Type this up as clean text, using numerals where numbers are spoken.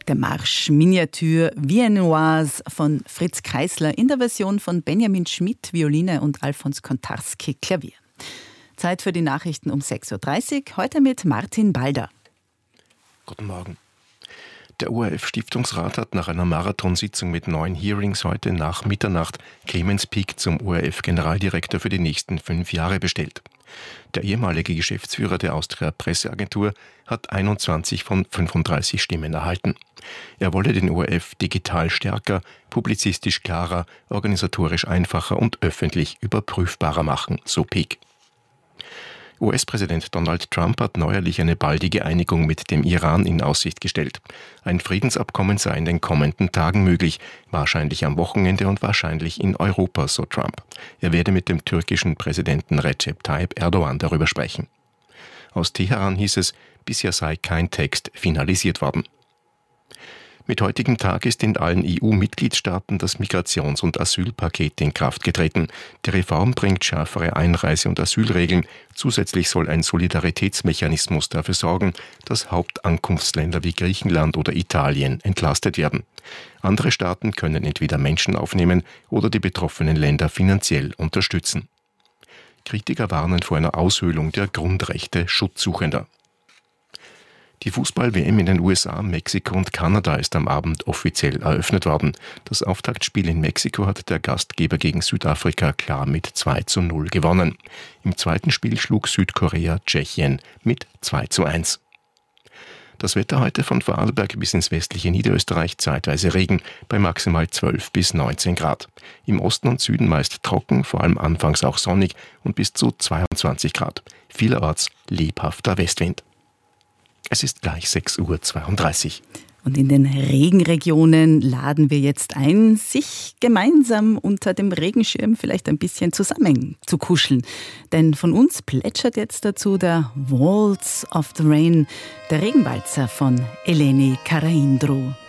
der Marsch Miniature Viennoise von Fritz Kreisler in der Version von Benjamin Schmidt, Violine, und Alfons Kontarski, Klavier. Zeit für die Nachrichten um 6.30 Uhr, heute mit Martin Balder. Guten Morgen. Der ORF-Stiftungsrat hat nach einer Marathonsitzung mit 9 Hearings heute nach Mitternacht Clemens Pick zum ORF-Generaldirektor für die nächsten 5 Jahre bestellt. Der ehemalige Geschäftsführer der Austria Presseagentur hat 21 von 35 Stimmen erhalten. Er wolle den ORF digital stärker, publizistisch klarer, organisatorisch einfacher und öffentlich überprüfbarer machen, so Pick. US-Präsident Donald Trump hat neuerlich eine baldige Einigung mit dem Iran in Aussicht gestellt. Ein Friedensabkommen sei in den kommenden Tagen möglich, wahrscheinlich am Wochenende und wahrscheinlich in Europa, so Trump. Er werde mit dem türkischen Präsidenten Recep Tayyip Erdogan darüber sprechen. Aus Teheran hieß es, bisher sei kein Text finalisiert worden. Mit heutigem Tag ist in allen EU-Mitgliedstaaten das Migrations- und Asylpaket in Kraft getreten. Die Reform bringt schärfere Einreise- und Asylregeln. Zusätzlich soll ein Solidaritätsmechanismus dafür sorgen, dass Hauptankunftsländer wie Griechenland oder Italien entlastet werden. Andere Staaten können entweder Menschen aufnehmen oder die betroffenen Länder finanziell unterstützen. Kritiker warnen vor einer Aushöhlung der Grundrechte Schutzsuchender. Die Fußball-WM in den USA, Mexiko und Kanada ist am Abend offiziell eröffnet worden. Das Auftaktspiel in Mexiko hat der Gastgeber gegen Südafrika klar mit 2:0 gewonnen. Im zweiten Spiel schlug Südkorea Tschechien mit 2:1. Das Wetter heute von Vorarlberg bis ins westliche Niederösterreich, zeitweise Regen, bei maximal 12 bis 19 Grad. Im Osten und Süden meist trocken, vor allem anfangs auch sonnig und bis zu 22 Grad. Vielerorts lebhafter Westwind. Es ist gleich 6:32 Uhr. Und in den Regenregionen laden wir jetzt ein, sich gemeinsam unter dem Regenschirm vielleicht ein bisschen zusammen zu kuscheln. Denn von uns plätschert jetzt dazu der Waltz of the Rain, der Regenwalzer von Eleni Karaindrou.